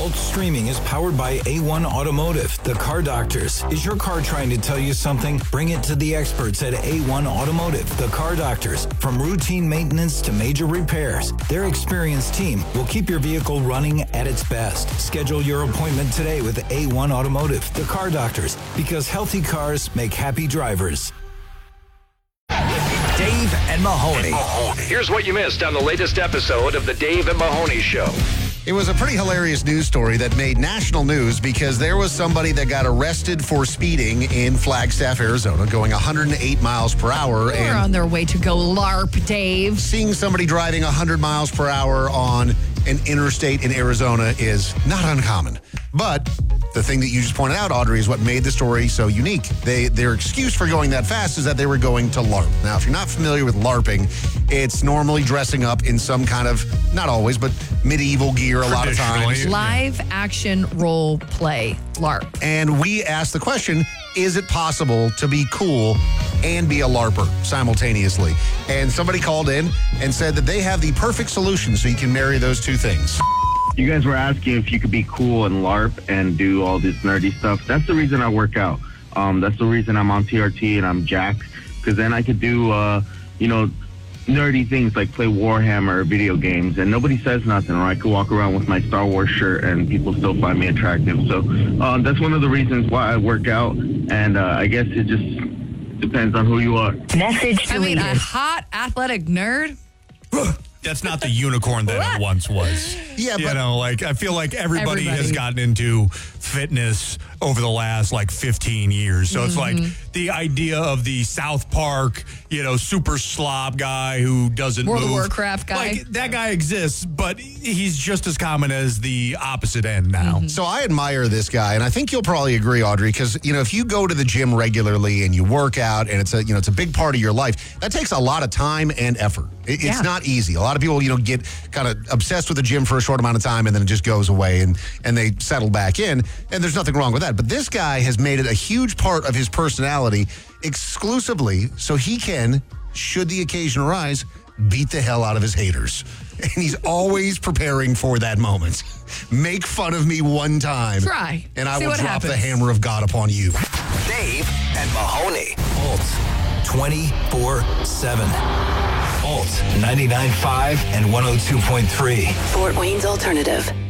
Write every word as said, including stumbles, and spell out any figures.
Alt Streaming is powered by A one Automotive, the car doctors. Is your car trying to tell you something? Bring it to the experts at A one Automotive, the car doctors. From routine maintenance to major repairs, their experienced team will keep your vehicle running at its best. Schedule your appointment today with A one Automotive, the car doctors, because healthy cars make happy drivers. Dave and Mahoney. Here's what you missed on the latest episode of the Dave and Mahoney Show. It was a pretty hilarious news story that made national news because there was somebody that got arrested for speeding in Flagstaff, Arizona, going one hundred eight miles per hour. They're and on their way to go LARP, Dave. Seeing somebody driving one hundred miles per hour on an interstate in Arizona is not uncommon. But the thing that you just pointed out, Audrey, is what made the story so unique. They Their excuse for going that fast is that they were going to LARP. Now, if you're not familiar with LARPing, it's normally dressing up in some kind of, not always, but medieval gear a lot of times. Live action role play LARP. And we asked the question, is it possible to be cool and be a LARPer simultaneously? And somebody called in and said that they have the perfect solution so you can marry those two things. You guys were asking if you could be cool and LARP and do all this nerdy stuff. That's the reason I work out. Um, that's the reason I'm on T R T and I'm jacked, because then I could do, uh, you know, nerdy things like play Warhammer video games, and nobody says nothing, or I could walk around with my Star Wars shirt and people still find me attractive. So uh, that's one of the reasons why I work out, and uh, I guess it just depends on who you are. Message I mean, deleted. a hot athletic nerd? That's not the unicorn that it once was. Yeah, you but know, like I feel like everybody, Everybody. has gotten into fitness over the last like fifteen years. So it's like the idea of the South Park, you know, super slob guy who doesn't World of move. Warcraft guy. Like that guy exists, but he's just as common as the opposite end now. So I admire this guy, and I think you'll probably agree, Audrey, because, you know, if you go to the gym regularly and you work out and it's a, you know, it's a big part of your life, that takes a lot of time and effort. It, it's Yeah. not easy. A lot of people, you know, get kind of obsessed with the gym for a short amount of time and then it just goes away and, and they settle back in. And there's nothing wrong with that. But this guy has made it a huge part of his personality exclusively so he can, should the occasion arise, beat the hell out of his haters. And he's always preparing for that moment. Make fun of me one time. Try. And I See will what drop happens. the hammer of God upon you. Dave and Mahoney. Alt twenty-four seven. Alt ninety-nine point five and one oh two point three. Fort Wayne's Alternative.